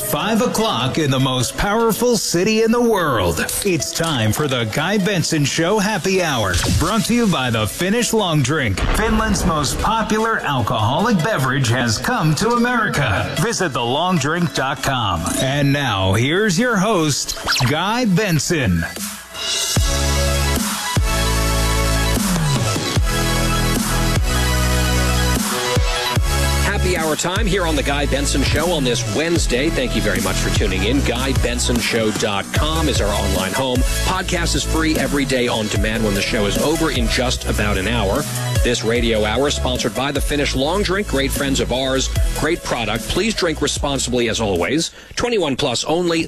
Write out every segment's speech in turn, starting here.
5 o'clock in the most powerful city in the world. It's time for the Guy Benson Show Happy Hour, brought to you by the Finnish Long Drink. Finland's most popular alcoholic beverage has come to America. Visit thelongdrink.com. And now, here's your host, Guy Benson. Happy hour time here on the Guy Benson Show on this Wednesday. Thank you very much for tuning in. GuyBensonShow.com is our online home. Podcast is free every day on demand when the show is over in just about an hour. This radio hour is sponsored by the Finnish Long Drink, great friends of ours, great product. Please drink responsibly as always. 21 plus only,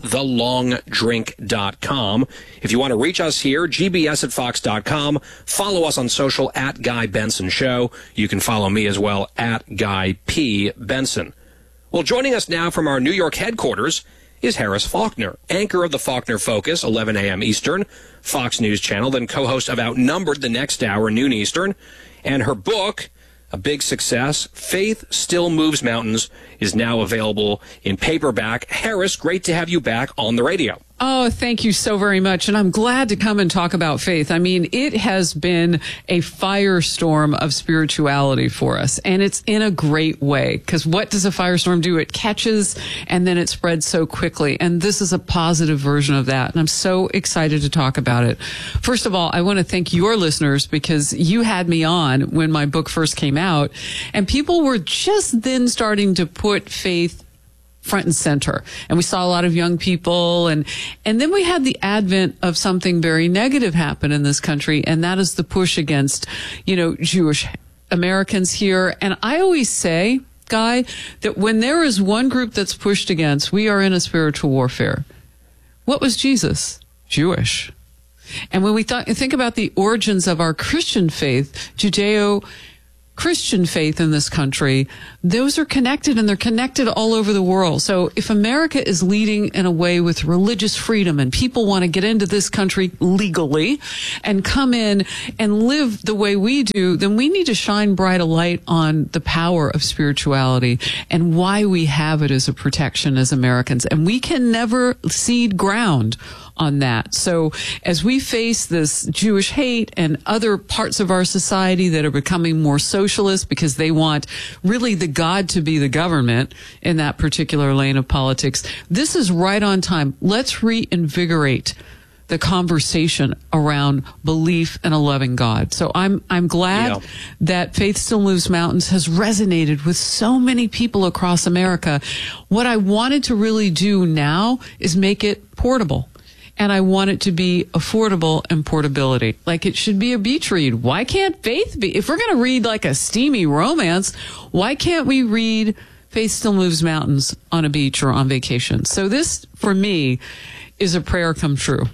thelongdrink.com. If you want to reach us here, gbs@fox.com. Follow us on social at Guy Benson Show. You can follow me as well at Guy P. Benson. Well, joining us now from our New York headquarters is Harris Faulkner, anchor of the Faulkner Focus, 11 a.m. Eastern, Fox News Channel, then co-host of Outnumbered the next hour, noon Eastern. And her book, a big success, Faith Still Moves Mountains, is now available in paperback. Harris, great to have you back on the radio. Oh, thank you so very much. And I'm glad to come and talk about faith. I mean, it has been a firestorm of spirituality for us. And it's in a great way. Because what does a firestorm do? It catches and then it spreads so quickly. And this is a positive version of that. And I'm so excited to talk about it. First of all, I want to thank your listeners because you had me on when my book first came out. And people were just then starting to put faith front and center. And we saw a lot of young people. And then we had the advent of something very negative happen in this country. And that is the push against, Jewish Americans here. And I always say, Guy, that when there is one group that's pushed against, we are in a spiritual warfare. What was Jesus? Jewish. And when we think about the origins of our Christian faith, Judeo-Christian faith in this country, those are connected and they're connected all over the world. So if America is leading in a way with religious freedom and people want to get into this country legally and come in and live the way we do, then we need to shine bright a light on the power of spirituality and why we have it as a protection as Americans. And we can never cede ground on that. So as we face this Jewish hate and other parts of our society that are becoming more socialist because they want really the God to be the government in that particular lane of politics, this is right on time. Let's reinvigorate the conversation around belief in a loving God. So I'm glad that Faith Still Moves Mountains has resonated with so many people across America. What I wanted to really do now is make it portable. And I want it to be affordable and portability. Like it should be a beach read. Why can't faith be? If we're going to read like a steamy romance, why can't we read Faith Still Moves Mountains on a beach or on vacation? So this, for me, is a prayer come true.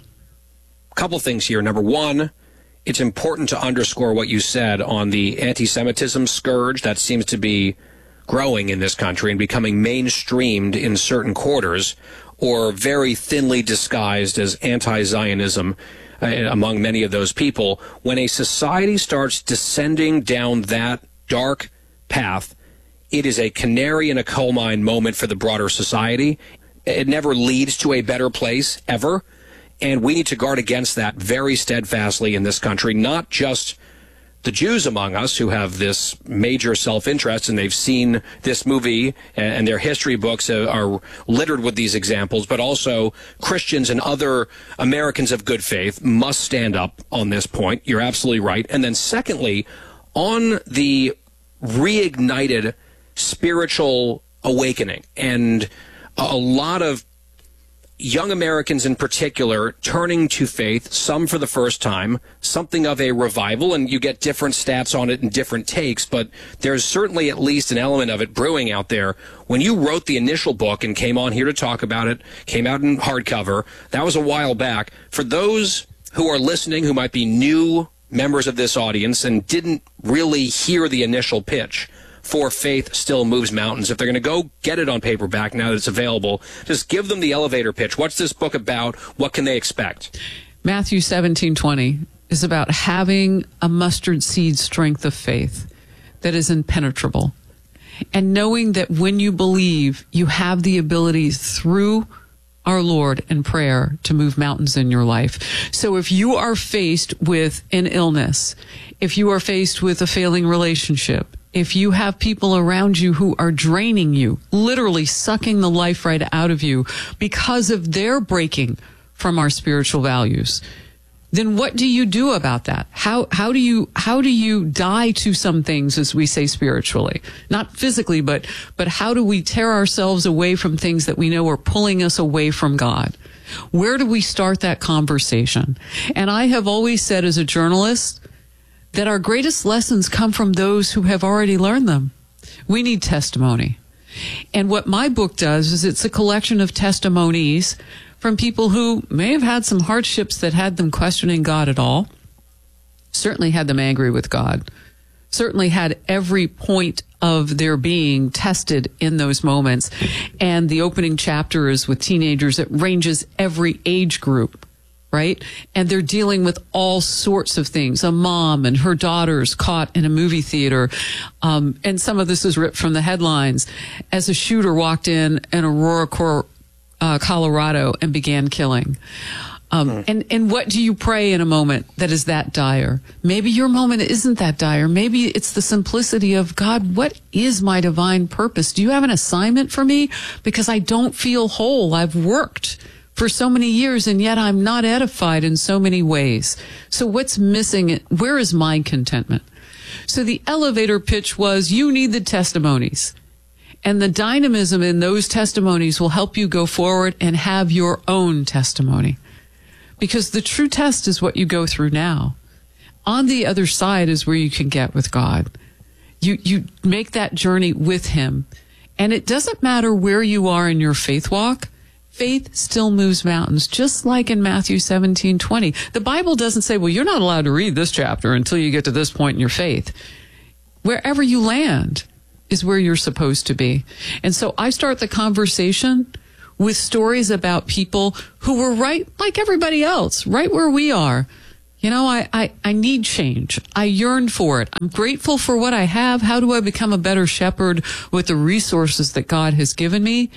A couple things here. Number one, it's important to underscore what you said on the anti-Semitism scourge that seems to be growing in this country and becoming mainstreamed in certain quarters, or very thinly disguised as anti-Zionism among many of those people. When a society starts descending down that dark path, it is a canary in a coal mine moment for the broader society. It never leads to a better place, ever. And we need to guard against that very steadfastly in this country, not just the Jews among us who have this major self-interest, and they've seen this movie and their history books are littered with these examples, but also Christians and other Americans of good faith must stand up on this point. You're absolutely right. And then secondly, on the reignited spiritual awakening and a lot of young Americans in particular turning to faith, some for the first time, something of a revival, and you get different stats on it and different takes, but there's certainly at least an element of it brewing out there. When you wrote the initial book and came on here to talk about it, came out in hardcover, that was a while back. For those who are listening who might be new members of this audience and didn't really hear the initial pitch for Faith Still Moves Mountains, if they're going to go get it on paperback now that it's available, just give them the elevator pitch. What's this book about? What can they expect? Matthew 17:20 is about having a mustard seed strength of faith that is impenetrable. and knowing that when you believe, you have the ability through our Lord and prayer to move mountains in your life. So if you are faced with an illness, if you are faced with a failing relationship, if you have people around you who are draining you, literally sucking the life right out of you because of their breaking from our spiritual values, then what do you do about that? How do you die to some things, as we say spiritually? Not physically, but how do we tear ourselves away from things that we know are pulling us away from God? Where do we start that conversation? And I have always said as a journalist that our greatest lessons come from those who have already learned them. We need testimony. And what my book does is it's a collection of testimonies from people who may have had some hardships that had them questioning God at all, certainly had them angry with God, certainly had every point of their being tested in those moments. And the opening chapter is with teenagers. It ranges every age group, right? And they're dealing with all sorts of things. A mom and her daughters caught in a movie theater. And some of this is ripped from the headlines as a shooter walked in Aurora, Colorado, and began killing. And what do you pray in a moment that is that dire? Maybe your moment isn't that dire. Maybe it's the simplicity of, God, what is my divine purpose? Do you have an assignment for me? Because I don't feel whole. I've worked for so many years, and yet I'm not edified in so many ways. So what's missing? Where is my contentment? So the elevator pitch was, you need the testimonies. And the dynamism in those testimonies will help you go forward and have your own testimony. Because the true test is what you go through now. On the other side is where you can get with God. You make that journey with Him. And it doesn't matter where you are in your faith walk. Faith still moves mountains, just like in Matthew 17:20. The Bible doesn't say, well, you're not allowed to read this chapter until you get to this point in your faith. Wherever you land is where you're supposed to be. And so I start the conversation with stories about people who were right like everybody else, right where we are. You know, I need change. I yearn for it. I'm grateful for what I have. How do I become a better shepherd with the resources that God has given me?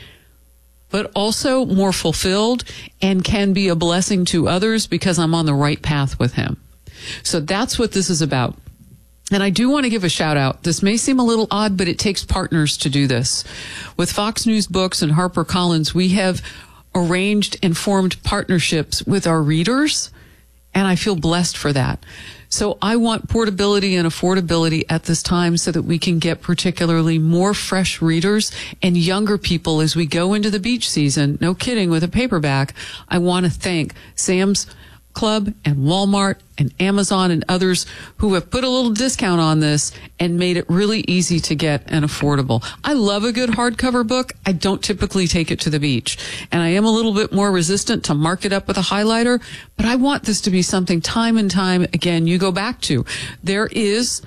But also more fulfilled and can be a blessing to others because I'm on the right path with Him. So that's what this is about. And I do want to give a shout out. This may seem a little odd, but it takes partners to do this. With Fox News Books and HarperCollins, we have arranged and formed partnerships with our readers, and I feel blessed for that. So I want portability and affordability at this time so that we can get particularly more fresh readers and younger people as we go into the beach season. No kidding, with a paperback. I want to thank Sam's Club and Walmart and Amazon and others who have put a little discount on this and made it really easy to get and affordable. I love a good hardcover book. I don't typically take it to the beach, and I am a little bit more resistant to mark it up with a highlighter, but I want this to be something time and time again you go back to. There is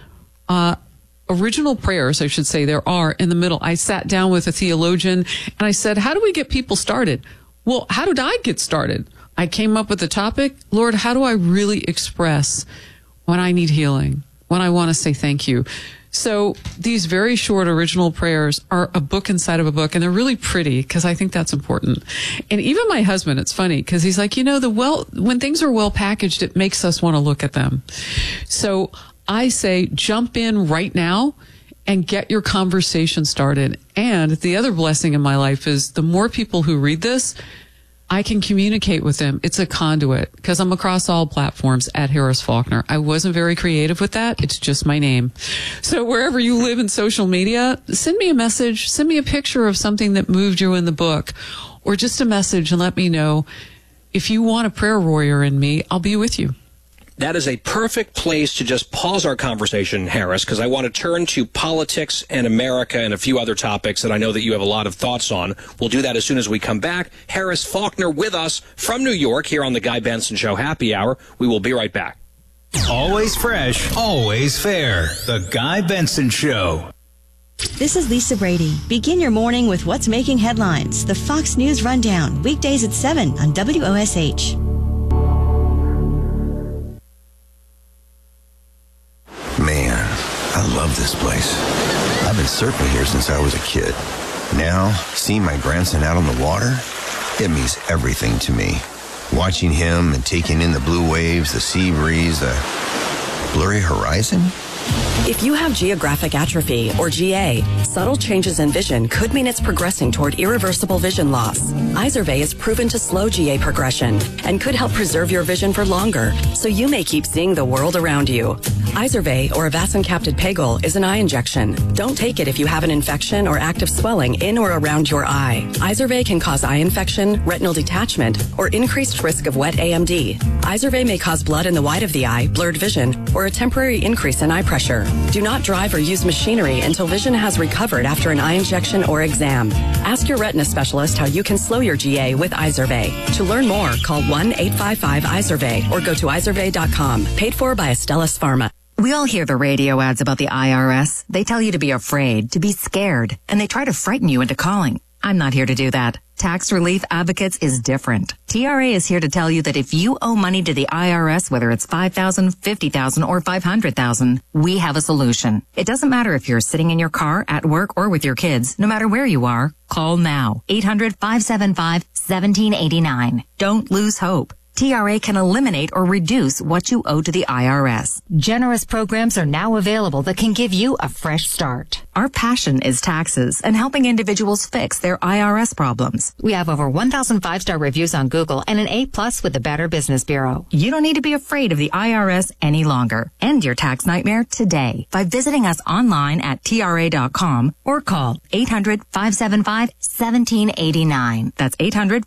original prayers, I should say, there are in the middle. I sat down with a theologian and I said, how do we get people started? Well, how did I get started? I came up with the topic, Lord, how do I really express when I need healing, when I want to say thank you? So these very short original prayers are a book inside of a book, and they're really pretty because I think that's important. And even my husband, it's funny because he's like, you know, when things are well packaged, it makes us want to look at them. So I say, jump in right now and get your conversation started. And the other blessing in my life is the more people who read this, I can communicate with them. It's a conduit because I'm across all platforms at Harris Faulkner. I wasn't very creative with that. It's just my name. So wherever you live in social media, send me a message, send me a picture of something that moved you in the book, or just a message and let me know. If you want a prayer warrior in me, I'll be with you. That is a perfect place to just pause our conversation, Harris, because I want to turn to politics and America and a few other topics that I know that you have a lot of thoughts on. We'll do that as soon as we come back. Harris Faulkner with us from New York here on the Guy Benson Show Happy Hour. We will be right back. Always fresh, always fair. The Guy Benson Show. This is Lisa Brady. Begin your morning with what's making headlines. The Fox News Rundown, weekdays at 7 on WOSH. Man, I love this place. I've been surfing here since I was a kid. Now, seeing my grandson out on the water, it means everything to me. Watching him and taking in the blue waves, the sea breeze, the blurry horizon. If you have geographic atrophy, or GA, subtle changes in vision could mean it's progressing toward irreversible vision loss. Izervay is proven to slow GA progression and could help preserve your vision for longer, so you may keep seeing the world around you. Izervay, or avacincaptad pegol, is an eye injection. Don't take it if you have an infection or active swelling in or around your eye. Izervay can cause eye infection, retinal detachment, or increased risk of wet AMD. Izervay may cause blood in the white of the eye, blurred vision, or a temporary increase in eye pressure. Do not drive or use machinery until vision has recovered after an eye injection or exam. Ask your retina specialist how you can slow your GA with Izervay. To learn more, call 1-855-IZERVAY or go to izervay.com. Paid for by Astellas Pharma. We all hear the radio ads about the IRS. They tell you to be afraid, to be scared, and they try to frighten you into calling. I'm not here to do that. Tax Relief Advocates is different. TRA is here to tell you that if you owe money to the IRS, whether it's $5,000, $50,000, or $500,000, we have a solution. It doesn't matter if you're sitting in your car, at work, or with your kids. No matter where you are, call now. 800-575-1789. Don't lose hope. TRA can eliminate or reduce what you owe to the IRS. Generous programs are now available that can give you a fresh start. Our passion is taxes and helping individuals fix their IRS problems. We have over 1,000 5-star reviews on Google and an A+ with the Better Business Bureau. You don't need to be afraid of the IRS any longer. End your tax nightmare today by visiting us online at TRA.com or call 800-575-1789. That's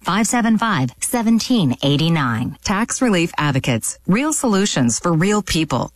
800-575-1789. Tax Relief Advocates. Real solutions for real people.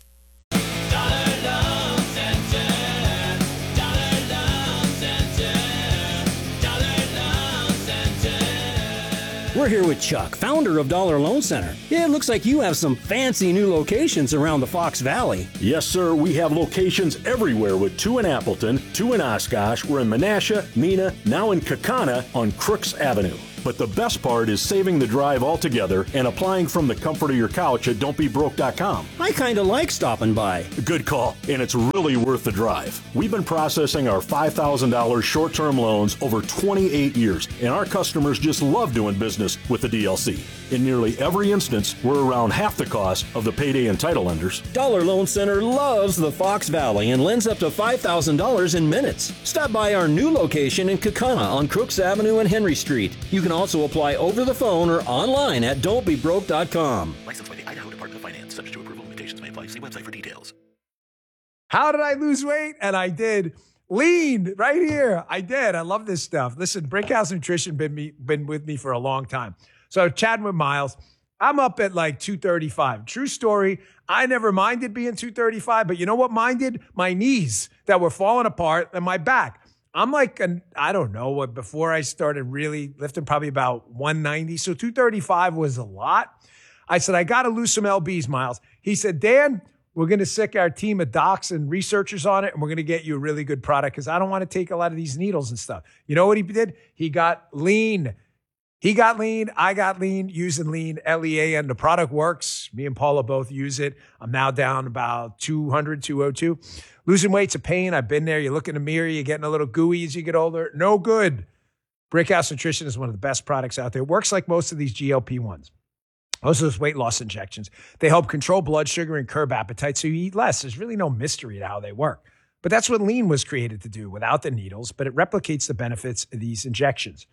We're here with Chuck, founder of Dollar Loan Center. Yeah, it looks like you have some fancy new locations around the Fox Valley. Yes, sir. We have locations everywhere with 2 in Appleton, 2 in Oshkosh. We're in Menasha, Mena, now in Kaukauna on Crooks Avenue. But the best part is saving the drive altogether and applying from the comfort of your couch at don'tbebroke.com. I kind of like stopping by. Good call, and it's really worth the drive. We've been processing our $5,000 short-term loans over 28 years, and our customers just love doing business with the DLC. In nearly every instance, we're around half the cost of the payday and title lenders. Dollar Loan Center loves the Fox Valley and lends up to $5,000 in minutes. Stop by our new location in Kaukauna on Crooks Avenue and Henry Street. You can also apply over the phone or online at don'tbebroke.com. Licensed by the Idaho Department of Finance. Subject to approval. Limitations may apply. See website for details. How did I lose weight? And I did. Lean right here. I did. I love this stuff. Listen, Brickhouse Nutrition been with me for a long time. So chatting with Miles, I'm up at like 235. True story. I never minded being 235, but you know what minded? My knees that were falling apart and my back. I'm like, I don't know what, before I started really lifting, probably about 190. So 235 was a lot. I said, I got to lose some LBs, Miles. He said, Dan, we're going to sick our team of docs and researchers on it, and we're going to get you a really good product because I don't want to take a lot of these needles and stuff. You know what he did? He got lean. He got lean. I got lean, using lean, Lean. The product works. Me and Paula both use it. I'm now down about 200, 202. Losing weight's a pain. I've been there. You look in the mirror, you're getting a little gooey as you get older. No good. Brickhouse Nutrition is one of the best products out there. It works like most of these GLP-1s. Most of those weight loss injections. They help control blood sugar and curb appetite so you eat less. There's really no mystery to how they work. But that's what lean was created to do without the needles, but it replicates the benefits of these injections.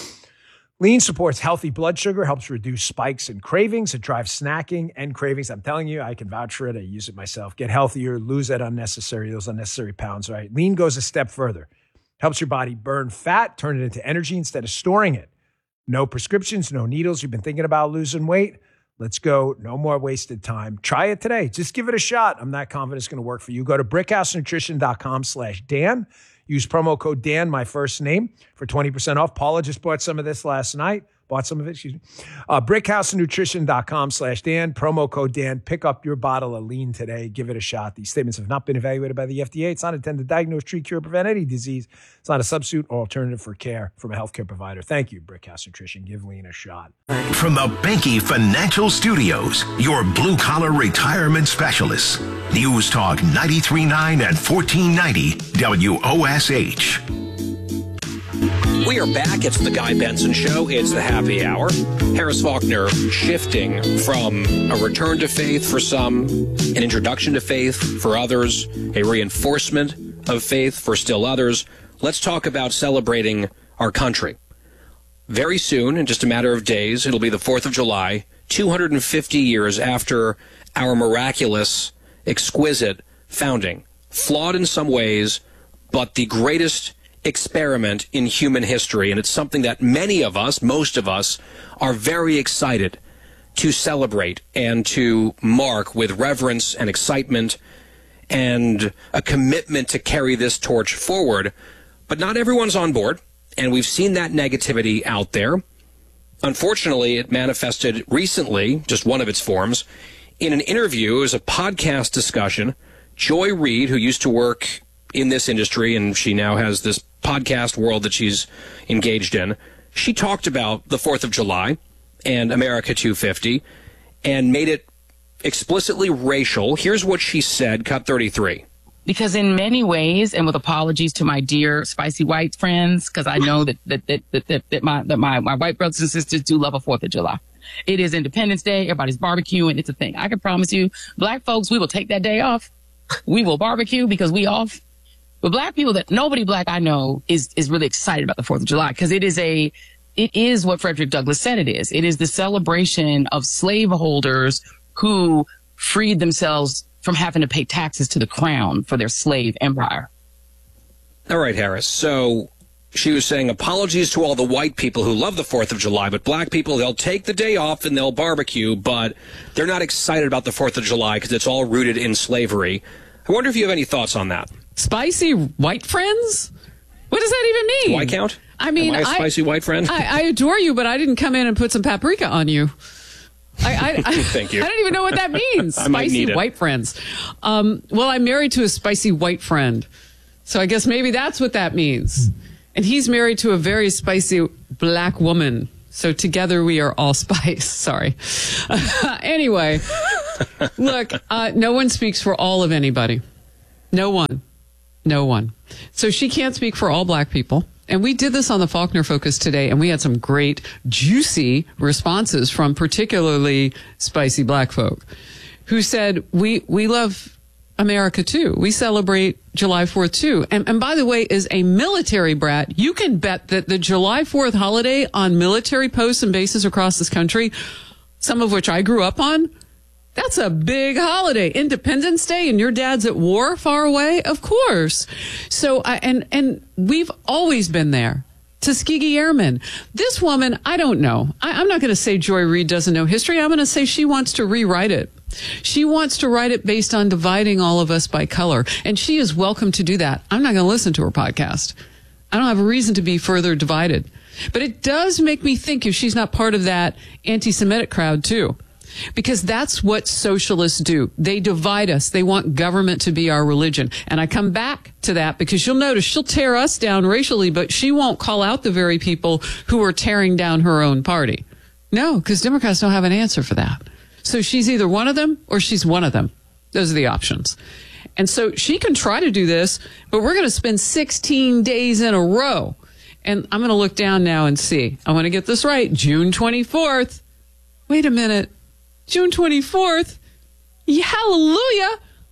Lean supports healthy blood sugar, helps reduce spikes and cravings. It drives snacking and cravings. I'm telling you, I can vouch for it. I use it myself. Get healthier, lose those unnecessary pounds, right? Lean goes a step further. Helps your body burn fat, turn it into energy instead of storing it. No prescriptions, no needles. You've been thinking about losing weight? Let's go. No more wasted time. Try it today. Just give it a shot. I'm not confident it's going to work for you. Go to brickhousenutrition.com/Dan. Use promo code Dan, my first name, for 20% off. Paula just bought some of this last night. BrickhouseNutrition.com/Dan, promo code Dan. Pick up your bottle of Lean today. Give it a shot. These statements have not been evaluated by the FDA. It's not intended to diagnose, treat, cure, prevent any disease. It's not a substitute or alternative for care from a healthcare provider. Thank you, Brickhouse Nutrition. Give Lean a shot. From the Benke Financial Studios, your blue-collar retirement specialists. News Talk 93.9 and 1490 WOSH. We are back. It's the Guy Benson Show. It's the happy hour. Harris Faulkner shifting from a return to faith for some, an introduction to faith for others, a reinforcement of faith for still others. Let's talk about celebrating our country. Very soon, in just a matter of days, it'll be the 4th of July, 250 years after our miraculous, exquisite founding. Flawed in some ways, but the greatest experiment in human history, and it's something that many of us, most of us, are very excited to celebrate and to mark with reverence and excitement and a commitment to carry this torch forward. But not everyone's on board, and we've seen that negativity out there. Unfortunately, it manifested recently, just one of its forms, in an interview. It was a podcast discussion. Joy Reid, who used to work in this industry, and she now has this podcast world that she's engaged in, she talked about the 4th of July and America 250 and made it explicitly racial. Here's what she said, cut 33. Because in many ways, and with apologies to my dear spicy white friends, because I know that my white brothers and sisters do love a 4th of July. It is Independence Day. Everybody's barbecuing. It's a thing. I can promise you, black folks, we will take that day off. We will barbecue because we off. But black people, that nobody black I know is really excited about the 4th of July, because it is what Frederick Douglass said it is. It is the celebration of slaveholders who freed themselves from having to pay taxes to the crown for their slave empire. All right, Harris. So she was saying apologies to all the white people who love the 4th of July, but black people, they'll take the day off and they'll barbecue, but they're not excited about the 4th of July because it's all rooted in slavery. I wonder if you have any thoughts on that. Spicy white friends? What does that even mean? Do I count? I mean, am I a spicy white friend? I adore you, but I didn't come in and put some paprika on you. Thank you. I don't even know what that means. Spicy white friends. Well, I'm married to a spicy white friend, so I guess maybe that's what that means. And he's married to a very spicy black woman. So together we are all spice. Sorry. Anyway, look, no one speaks for all of anybody. No one. So she can't speak for all black people. And we did this on the Faulkner Focus today, and we had some great, juicy responses from particularly spicy black folk who said, we love America too. We celebrate July 4th too. And by the way, as a military brat, you can bet that the July 4th holiday on military posts and bases across this country, some of which I grew up on, that's a big holiday. Independence Day, and your dad's at war far away? Of course. So, and we've always been there. Tuskegee Airmen. This woman, I don't know. I'm not going to say Joy Reid doesn't know history. I'm going to say she wants to rewrite it. She wants to write it based on dividing all of us by color. And she is welcome to do that. I'm not going to listen to her podcast. I don't have a reason to be further divided. But it does make me think if she's not part of that anti-Semitic crowd too. Because that's what socialists do. They divide us. They want government to be our religion. And I come back to that because you'll notice she'll tear us down racially, but she won't call out the very people who are tearing down her own party. No, because Democrats don't have an answer for that. So she's either one of them or she's one of them. Those are the options. And so she can try to do this, but we're going to spend 16 days in a row. And I'm going to look down now and see. I want to get this right. June 24th. Wait a minute. June 24th. Yeah, hallelujah.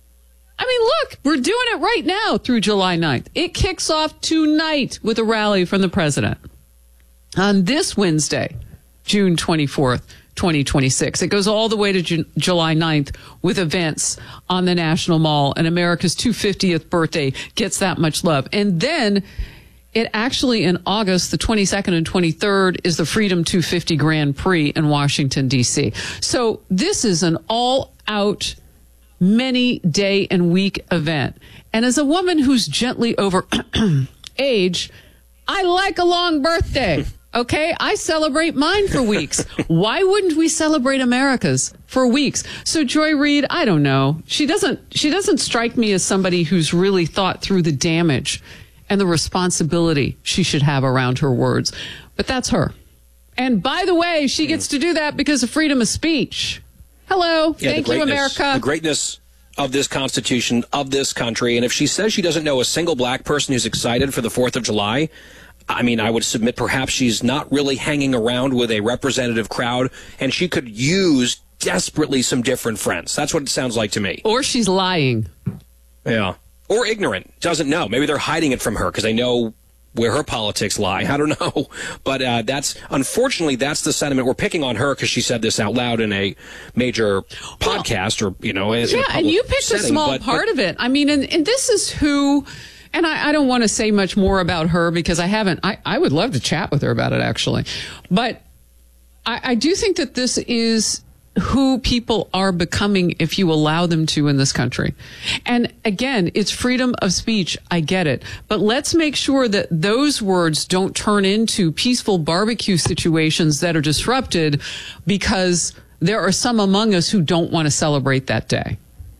I mean, look, we're doing it right now through July 9th. It kicks off tonight with a rally from the president. On this Wednesday, June 24th, 2026. It goes all the way to July 9th with events on the National Mall, and America's 250th birthday gets that much love. And then it actually, in August, the 22nd and 23rd, is the Freedom 250 Grand Prix in Washington, D.C. So this is an all-out, many-day and week event. And as a woman who's gently over age, I like a long birthday. Okay, I celebrate mine for weeks. Why wouldn't we celebrate America's for weeks? So Joy Reid, I don't know. She doesn't strike me as somebody who's really thought through the damage and the responsibility she should have around her words. But that's her. And by the way, she gets to do that because of freedom of speech. Hello. Thank you, America. The greatness of this Constitution, of this country. And if she says she doesn't know a single black person who's excited for the 4th of July, I mean, I would submit perhaps she's not really hanging around with a representative crowd, and she could use desperately some different friends. That's what it sounds like to me. Or she's lying. Yeah. Or ignorant. Doesn't know. Maybe they're hiding it from her because they know where her politics lie. I don't know. But unfortunately, that's the sentiment. We're picking on her because she said this out loud in a major podcast or, and you picked a small part of it. I mean, and this is who, and I don't want to say much more about her because I haven't. I would love to chat with her about it, actually. But I do think that this is who people are becoming if you allow them to in this country. And again, it's freedom of speech. I get it. But let's make sure that those words don't turn into peaceful barbecue situations that are disrupted because there are some among us who don't want to celebrate that day.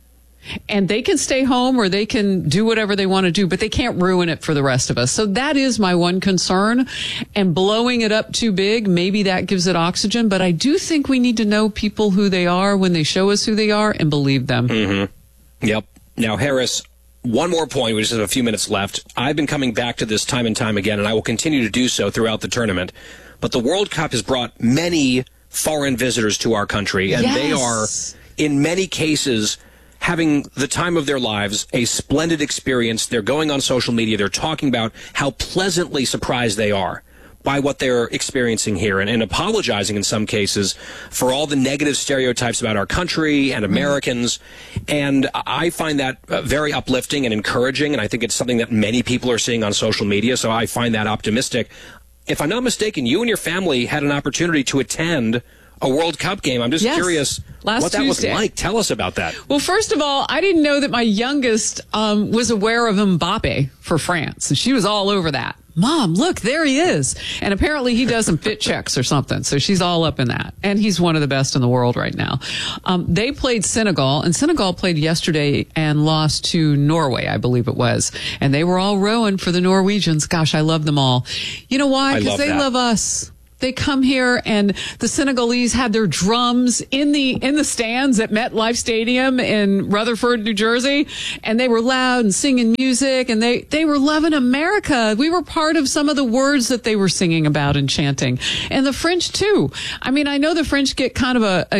And they can stay home or they can do whatever they want to do, but they can't ruin it for the rest of us. So that is my one concern. And blowing it up too big, maybe that gives it oxygen. But I do think we need to know people who they are when they show us who they are and believe them. Mm-hmm. Yep. Now, Harris, one more point. We just have a few minutes left. I've been coming back to this time and time again, and I will continue to do so throughout the tournament. But the World Cup has brought many foreign visitors to our country, and they are, in many cases, having the time of their lives, a splendid experience. They're going on social media. They're talking about how pleasantly surprised they are by what they're experiencing here and apologizing in some cases for all the negative stereotypes about our country and Americans. And I find that very uplifting and encouraging, and I think it's something that many people are seeing on social media, so I find that optimistic. If I'm not mistaken, you and your family had an opportunity to attend a World Cup game. I'm just curious what that was like. Tell us about that. Well, first of all, I didn't know that my youngest was aware of Mbappe for France. And she was all over that. Mom, look, there he is. And apparently he does some fit checks or something. So she's all up in that. And he's one of the best in the world right now. They played Senegal, and Senegal played yesterday and lost to Norway, I believe it was. And they were all rowing for the Norwegians. Gosh, I love them all. You know why? Because they love us. They come here, and the Senegalese had their drums in the stands at MetLife Stadium in Rutherford, New Jersey, and they were loud and singing music, and they were loving America. We were part of some of the words that they were singing about and chanting. And the French too. I mean, I know the French get kind of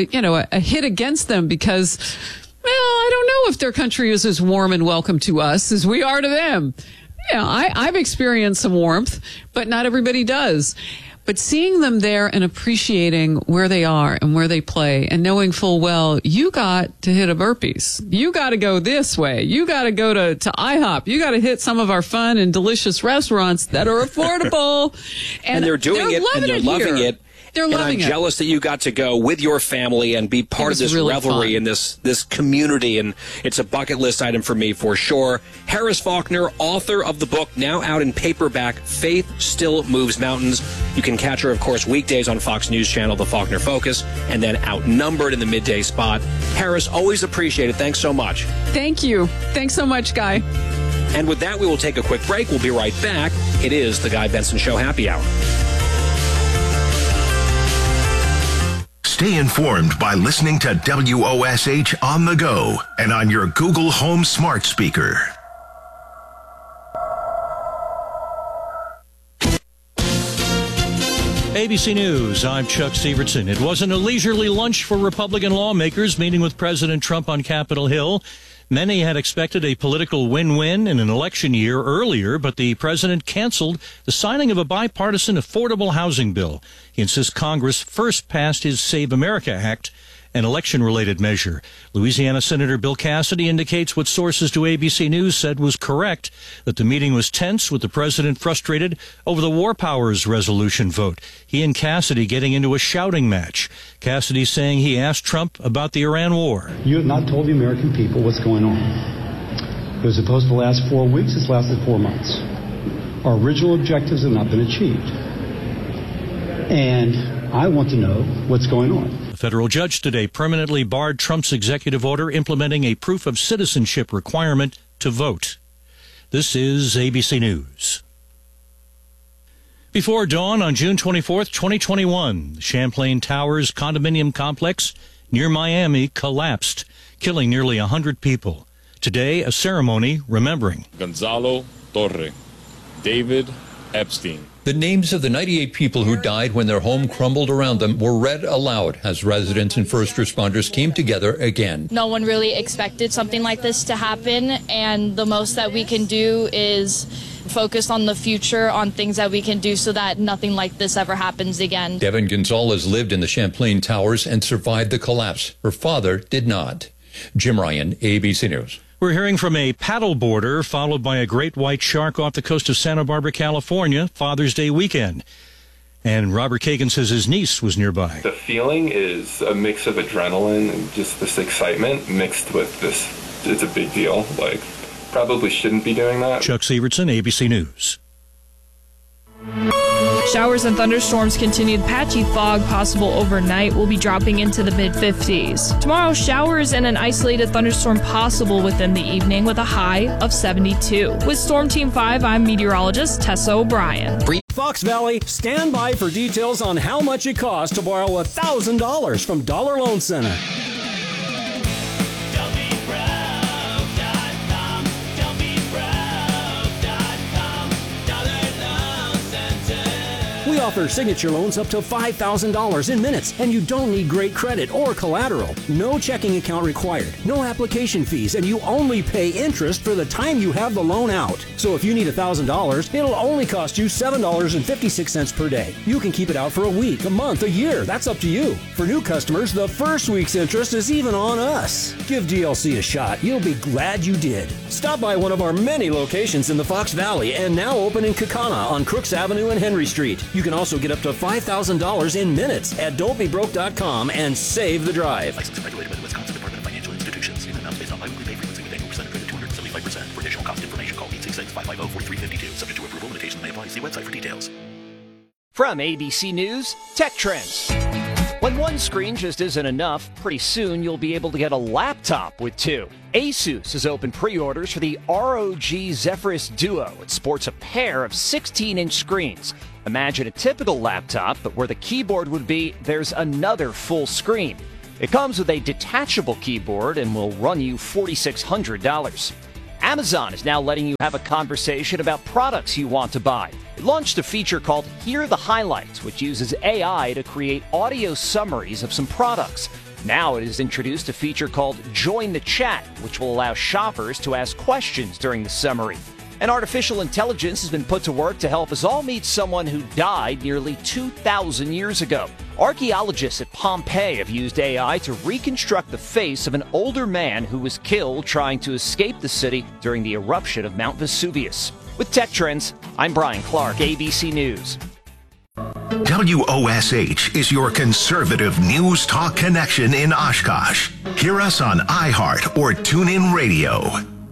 a hit against them because, well, I don't know if their country is as warm and welcome to us as we are to them. Yeah, I've experienced some warmth, but not everybody does. But seeing them there and appreciating where they are and where they play and knowing full well, you got to hit a burpees. You got to go this way. You got to go to IHOP. You got to hit some of our fun and delicious restaurants that are affordable. And they're doing it and they're loving it. They're loving it. And I'm jealous that you got to go with your family and be part of this really revelry and this community. And it's a bucket list item for me for sure. Harris Faulkner, author of the book now out in paperback, Faith Still Moves Mountains. You can catch her, of course, weekdays on Fox News Channel, The Faulkner Focus, and then Outnumbered in the midday spot. Harris, always appreciate it. Thanks so much. Thank you. Thanks so much, Guy. And with that, we will take a quick break. We'll be right back. It is the Guy Benson Show Happy Hour. Stay informed by listening to WOSH on the go and on your Google Home smart speaker. ABC News, I'm Chuck Severson. It wasn't a leisurely lunch for Republican lawmakers meeting with President Trump on Capitol Hill. Many had expected a political win-win in an election year earlier, but the president canceled the signing of a bipartisan affordable housing bill. He insists Congress first passed his Save America Act, an election-related measure. Louisiana Senator Bill Cassidy indicates what sources to ABC News said was correct, that the meeting was tense with the president frustrated over the War Powers resolution vote. He and Cassidy getting into a shouting match. Cassidy saying he asked Trump about the Iran war. You have not told the American people what's going on. It was supposed to last 4 weeks. It's lasted 4 months. our original objectives have not been achieved. And I want to know what's going on. A federal judge today permanently barred Trump's executive order implementing a proof of citizenship requirement to vote. This is ABC News. Before dawn on June 24th, 2021, the Champlain Towers condominium complex near Miami collapsed, killing nearly 100 people. Today, a ceremony remembering Gonzalo Torre, David Epstein. The names of the 98 people who died when their home crumbled around them were read aloud as residents and first responders came together again. No one really expected something like this to happen, and the most that we can do is focus on the future, on things that we can do so that nothing like this ever happens again. Devin Gonzalez lived in the Champlain Towers and survived the collapse. Her father did not. Jim Ryan, ABC News. We're hearing from a paddleboarder followed by a great white shark off the coast of Santa Barbara, California, Father's Day weekend. And Robert Kagan says his niece was nearby. The feeling is a mix of adrenaline and just this excitement mixed with this, it's a big deal. Like, probably shouldn't be doing that. Chuck Severson, ABC News. Showers and thunderstorms continued. Patchy fog possible overnight will be dropping into the mid-50s. Tomorrow, showers and an isolated thunderstorm possible within the evening with a high of 72. With Storm Team 5, I'm meteorologist Tessa O'Brien. Fox Valley, stand by for details on how much it costs to borrow $1,000 from Dollar Loan Center. We offer signature loans up to $5,000 in minutes, and you don't need great credit or collateral. No checking account required, no application fees, and you only pay interest for the time you have the loan out. So if you need $1,000, it'll only cost you $7.56 per day. You can keep it out for a week, a month, a year. That's up to you. For new customers, the first week's interest is even on us. Give DLC a shot. You'll be glad you did. Stop by one of our many locations in the Fox Valley and now open in Kaukauna on Crooks Avenue and Henry Street. You can also get up to $5,000 in minutes at don'tbebroke.com and save the drive. License regulated by the Wisconsin Department of Financial Institutions. In amounts based on biweekly pay frequency with annual percentage rate of 275%. For additional cost information, call 866-550-4352. Subject to approval, limitations may apply. See website for details. From ABC News, Tech Trends. When one screen just isn't enough, pretty soon you'll be able to get a laptop with two. Asus has opened pre-orders for the ROG Zephyrus Duo. It sports a pair of 16-inch screens. Imagine a typical laptop, but where the keyboard would be, there's another full screen. It comes with a detachable keyboard and will run you $4,600. Amazon is now letting you have a conversation about products you want to buy. It launched a feature called Hear the Highlights, which uses AI to create audio summaries of some products. Now it has introduced a feature called Join the Chat, which will allow shoppers to ask questions during the summary. And artificial intelligence has been put to work to help us all meet someone who died nearly 2,000 years ago. Archaeologists at Pompeii have used AI to reconstruct the face of an older man who was killed trying to escape the city during the eruption of Mount Vesuvius. With Tech Trends, I'm Brian Clark, ABC News. WOSH is your conservative news talk connection in Oshkosh. Hear us on iHeart or TuneIn Radio.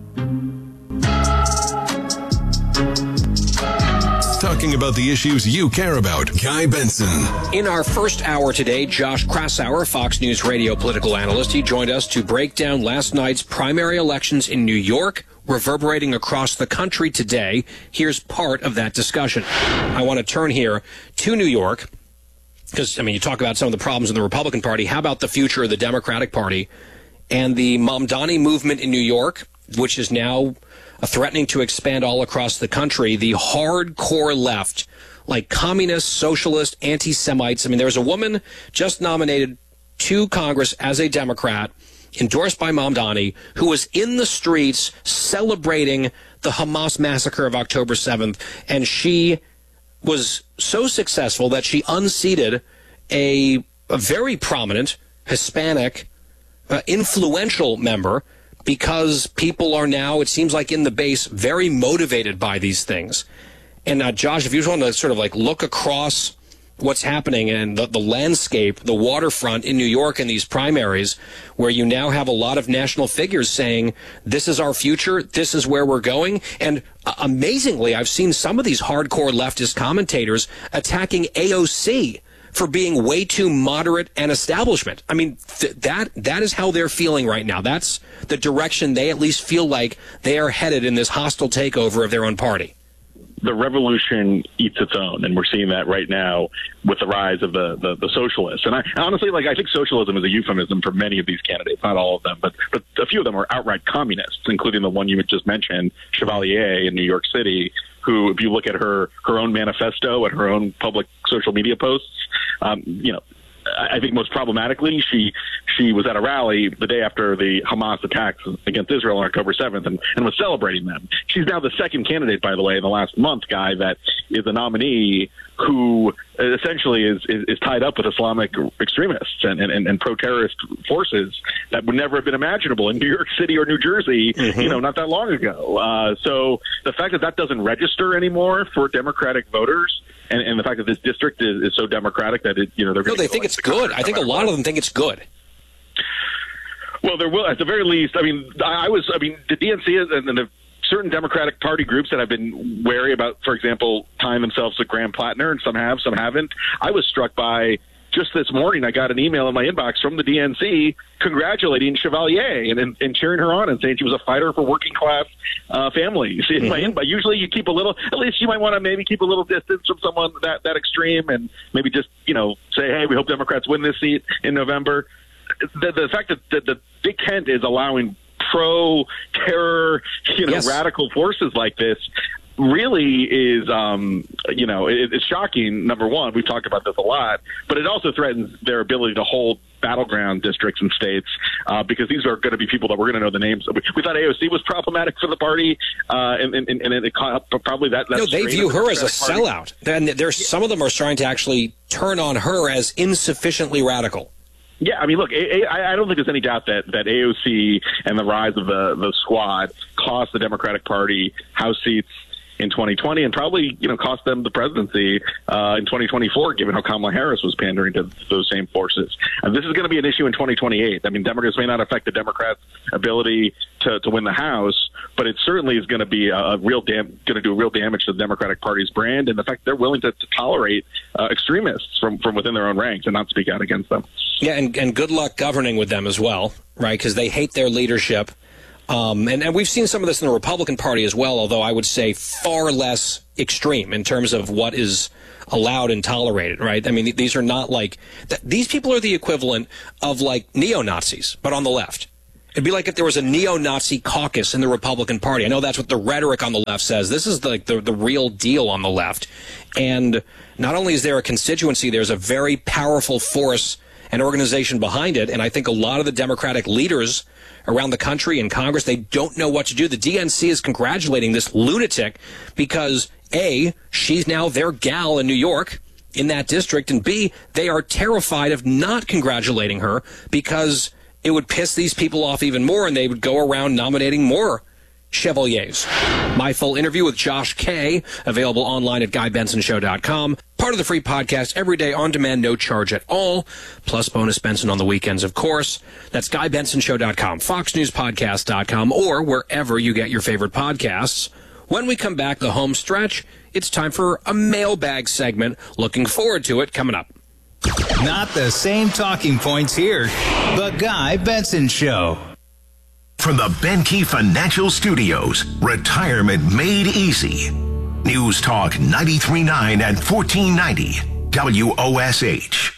Talking about the issues you care about. Guy Benson. In our first hour today, Josh Kraushaar, Fox News radio political analyst, he joined us to break down last night's primary elections in New York, reverberating across the country today. Here's part of that discussion. I want to turn here to New York because, you talk about some of the problems in the Republican Party. How about the future of the Democratic Party and the Mamdani movement in New York, which is now threatening to expand all across the country? The hardcore left, like communists, socialists, anti-Semites. There was a woman just nominated to Congress as a Democrat, endorsed by Mamdani, who was in the streets celebrating the Hamas massacre of October 7th. And she was so successful that she unseated a very prominent Hispanic, influential member, because people are now, it seems like in the base, very motivated by these things. And Josh, if you just want to sort of look across what's happening and the landscape, the waterfront in New York in these primaries, where you now have a lot of national figures saying, this is our future, this is where we're going. And amazingly, I've seen some of these hardcore leftist commentators attacking AOC for being way too moderate and establishment. I mean, that is how they're feeling right now. That's the direction they at least feel like they are headed in this hostile takeover of their own party. The revolution eats its own, and we're seeing that right now with the rise of the socialists. And I honestly, I think socialism is a euphemism for many of these candidates, not all of them, but a few of them are outright communists, including the one you just mentioned, Chevalier in New York City, who, if you look at her own manifesto and her own public social media posts, I think most problematically, she was at a rally the day after the Hamas attacks against Israel on October 7th and was celebrating them. She's now the second candidate, by the way, in the last month, Guy, that is a nominee who essentially is tied up with Islamic extremists and pro-terrorist forces that would never have been imaginable in New York City or New Jersey, not that long ago. So the fact that doesn't register anymore for Democratic voters, and the fact that this district is so Democratic that they think it's good. I think a lot of them think it's good. Well, there will, at the very least. I mean, the DNC and the certain Democratic Party groups that have been wary about, for example, tying themselves to Graham Plattner, and some have, some haven't. I was struck by, just this morning, I got an email in my inbox from the DNC congratulating Chevalier and cheering her on and saying she was a fighter for working class families. In my inbox, usually you keep at least you might want to maybe keep a little distance from someone that extreme, and maybe just say, hey, we hope Democrats win this seat in November. The fact that the Big Tent is allowing pro-terror, radical forces like this really is, it's shocking, number one. We've talked about this a lot, but it also threatens their ability to hold battleground districts and states, because these are going to be people that we're going to know the names of. We thought AOC was problematic for the party, and it probably that. No, they view her as a sellout. And there's some of them are trying to actually turn on her as insufficiently radical. Yeah, I mean, look, I don't think there's any doubt that AOC and the rise of the squad cost the Democratic Party House seats in 2020 and probably, cost them the presidency in 2024, given how Kamala Harris was pandering to those same forces. And this is going to be an issue in 2028. I mean, Democrats may not affect the Democrats' ability to win the House, but it certainly is going to be going to do real damage to the Democratic Party's brand and the fact they're willing to tolerate extremists from within their own ranks and not speak out against them. Yeah, and good luck governing with them as well, right? Because they hate their leadership. And we've seen some of this in the Republican Party as well, although I would say far less extreme in terms of what is allowed and tolerated, right? I mean, these are not these people are the equivalent of neo-Nazis, but on the left. It'd be like if there was a neo-Nazi caucus in the Republican Party. I know that's what the rhetoric on the left says. This is the real deal on the left. And not only is there a constituency, there's a very powerful force and organization behind it. And I think a lot of the Democratic leaders around the country and Congress, they don't know what to do. The DNC is congratulating this lunatic because, A, she's now their gal in New York in that district, and B, they are terrified of not congratulating her because it would piss these people off even more, and they would go around nominating more Chevaliers. My full interview with Josh Kay, available online at GuyBensonShow.com. Part of the free podcast every day on demand, no charge at all. Plus bonus Benson on the weekends, of course. That's GuyBensonShow.com, FoxNewsPodcast.com, or wherever you get your favorite podcasts. When we come back, the home stretch, it's time for a mailbag segment. Looking forward to it coming up. Not the same talking points here. The Guy Benson Show. From the Benke Financial Studios, retirement made easy. News Talk 93.9 and 1490 WOSH.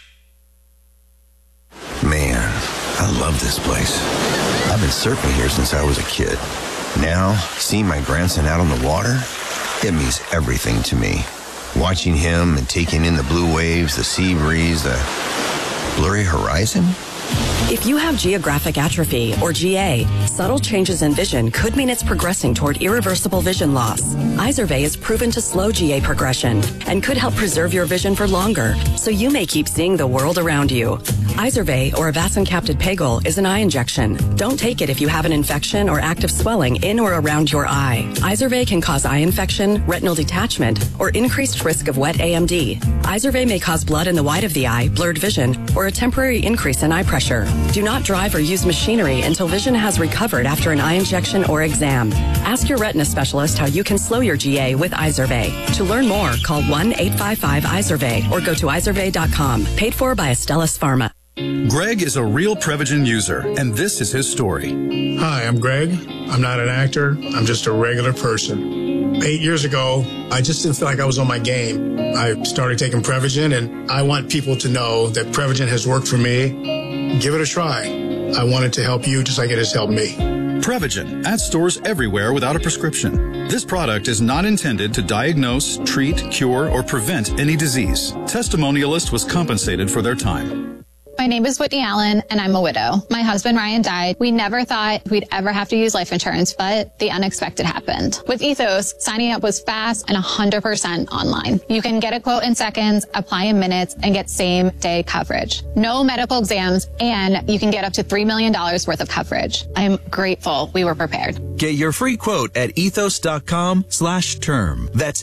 Man, I love this place. I've been surfing here since I was a kid. Now, seeing my grandson out on the water, it means everything to me. Watching him and taking in the blue waves, the sea breeze, the blurry horizon. If you have geographic atrophy, or GA, subtle changes in vision could mean it's progressing toward irreversible vision loss. Izervay is proven to slow GA progression and could help preserve your vision for longer, so you may keep seeing the world around you. Izervay, or Avastin-capted Pagol, is an eye injection. Don't take it if you have an infection or active swelling in or around your eye. Izervay can cause eye infection, retinal detachment, or increased risk of wet AMD. Izervay may cause blood in the white of the eye, blurred vision, or a temporary increase in eye pressure. Do not drive or use machinery until vision has recovered after an eye injection or exam. Ask your retina specialist how you can slow your GA with Izervay. To learn more, call 1-855-IZERVAY or go to izervay.com. Paid for by Astellas Pharma. Greg is a real Prevagen user, and this is his story. Hi, I'm Greg. I'm not an actor. I'm just a regular person. 8 years ago, I just didn't feel like I was on my game. I started taking Prevagen, and I want people to know that Prevagen has worked for me. Give it a try. I want it to help you just like it has helped me. Prevagen, at stores everywhere without a prescription. This product is not intended to diagnose, treat, cure, or prevent any disease. Testimonialist was compensated for their time. My name is Whitney Allen, and I'm a widow. My husband, Ryan, died. We never thought we'd ever have to use life insurance, but the unexpected happened. With Ethos, signing up was fast and 100% online. You can get a quote in seconds, apply in minutes, and get same-day coverage. No medical exams, and you can get up to $3 million worth of coverage. I'm grateful we were prepared. Get your free quote at ethos.com/term. That's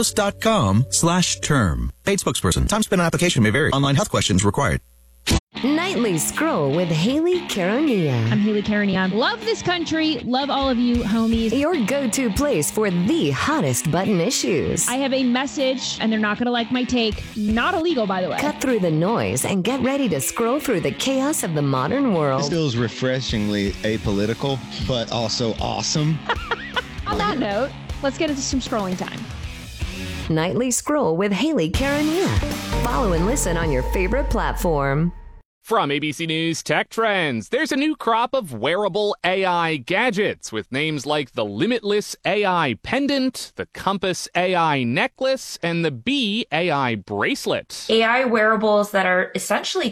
ethos.com/term. Paid spokesperson. Time spent on application may vary. Online health questions required. Nightly Scroll with Haley Caronia. I'm Haley Caronia. Love this country. Love all of you, homies. Your go-to place for the hottest button issues. I have a message, and they're not going to like my take. Not illegal, by the way. Cut through the noise and get ready to scroll through the chaos of the modern world. This feels refreshingly apolitical, but also awesome. On that note, let's get into some scrolling time. Nightly Scroll with Haley Caronia. Follow and listen on your favorite platform. From ABC News Tech Trends, there's a new crop of wearable AI gadgets with names like the Limitless AI Pendant, the Compass AI Necklace, and the Bee AI Bracelet. AI wearables that are essentially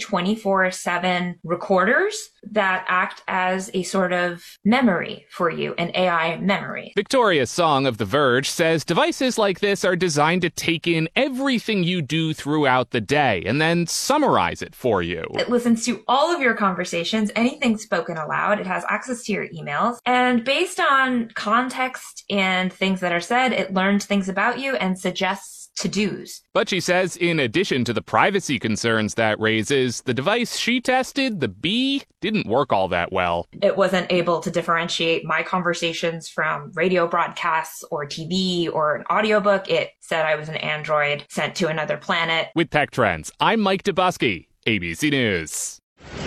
24/7 recorders that act as a sort of memory for you, an AI memory. Victoria Song of The Verge says devices like this are designed to take in everything you do throughout the day and then summarize it for you. It listens to all of your conversations, anything spoken aloud. It has access to your emails. And based on context and things that are said, it learns things about you and suggests to-dos. But she says in addition to the privacy concerns that raises, the device she tested, the Bee, didn't work all that well. It wasn't able to differentiate my conversations from radio broadcasts or TV or an audiobook. It said I was an android sent to another planet. With Tech Trends, I'm Mike Dubusky, ABC News.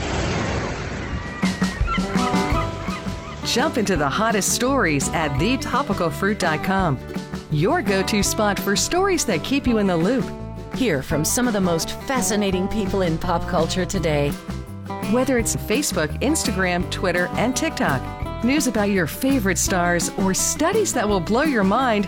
Jump into the hottest stories at thetopicalfruit.com. Your go-to spot for stories that keep you in the loop. Hear from some of the most fascinating people in pop culture today. Whether it's Facebook, Instagram, Twitter, and TikTok, news about your favorite stars, or studies that will blow your mind,